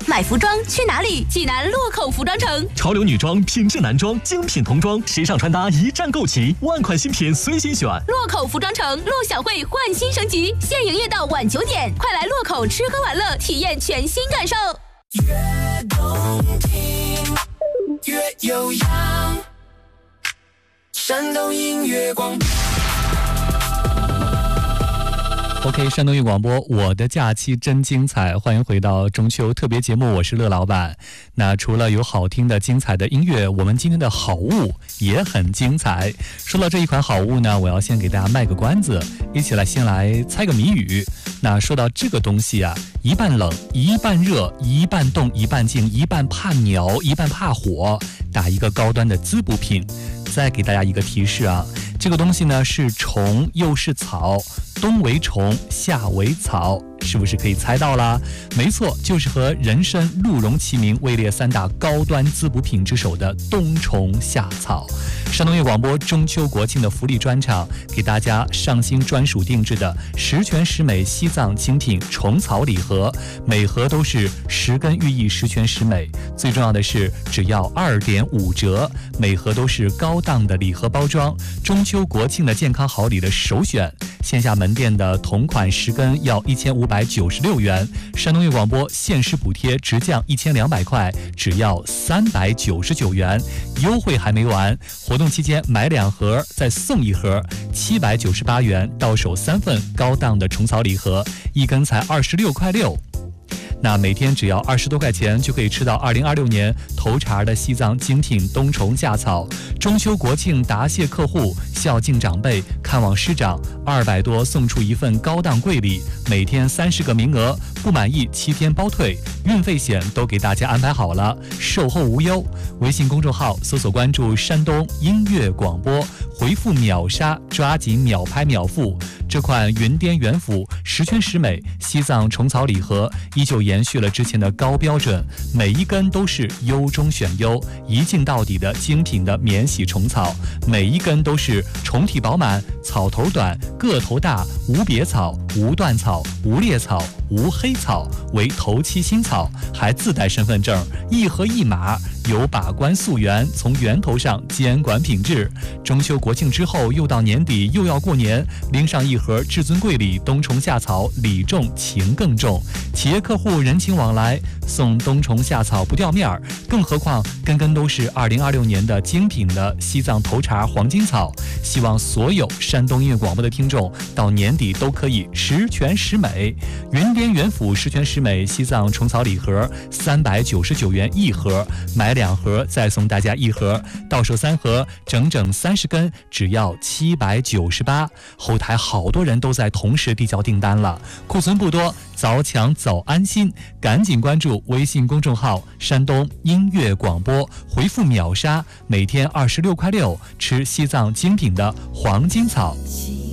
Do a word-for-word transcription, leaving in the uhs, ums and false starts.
买服装去哪里？济南洛口服装城。 潮流女装、品质男装、精品童装，时尚穿搭一站购齐，万款新品随心选。 洛口服装城陆小慧焕新升级，现营业到晚九点，快来洛口吃喝玩乐，体验全新感受。 越动听越有样，山东音乐广播。 OK， 山东音乐广播，我的假期真精彩，欢迎回到中秋特别节目，我是乐老板。那除了有好听的精彩的音乐，我们今天的好物也很精彩。说到这一款好物呢，我要先给大家卖个关子，一起来先来猜个谜语。那说到这个东西啊，一半冷一半热，一半动一半静，一半怕鸟一半怕火，打一个高端的滋补品。再给大家一个提示啊，这个东西呢是虫又是草，冬为虫，夏为草，是不是可以猜到啦？没错，就是和人参、鹿茸齐名，位列三大高端滋补品之首的冬虫夏草。山东音乐广播中秋国庆的福利专场，给大家上新专属定制的十全十美西藏精品虫草礼盒，每盒都是十根寓意十全十美，最重要的是只要二点五折，每盒都是高档的礼盒包装，中秋国庆的健康好礼的首选。线下门店的同款十根要一千五百九十六元，山东音乐广播限时补贴直降一千两百块，只要三百九十九元，优惠还没完，活动期间买两盒再送一盒，七百九十八元到手三份高档的虫草礼盒，一根才二十六块六。那每天只要二十多块钱就可以吃到二零二六年头茬的西藏精品冬虫夏草。中秋国庆答谢客户，孝敬长辈，看望师长，二百多送出一份高档贵礼，每天三十个名额，不满意七天包退，运费险都给大家安排好了，售后无忧。微信公众号搜索关注山东音乐广播，回复秒杀，抓紧秒拍秒付。这款云滇元府十全十美西藏虫草礼盒依旧延续了之前的高标准，每一根都是优中选优，一镜到底的精品的免洗虫草，每一根都是虫体饱满，草头短，个头大，无别草，无断草，无裂草，无黑草，为头七新草，还自带身份证，一盒一码，有把关溯源，从源头上监管品质。中秋国庆之后又到年底，又要过年，拎上一盒至尊贵礼冬虫夏草，礼重情更重，企业客户人情往来，送冬虫夏草不掉面儿，更何况根根都是二零二六年的精品的西藏头茬黄金草。希望所有山东音乐广播的听众到年底都可以十全十美。云滇元府十全十美西藏虫草礼盒三百九十九元一盒，买两盒再送大家一盒，到手三盒整整三十根，只要七百九十八。后台好多人都在同时递交订单了，库存不多，早抢早安心，赶紧关注微信公众号山东音乐广播，回复秒杀，每天二十六块六，吃西藏精品的黄金草。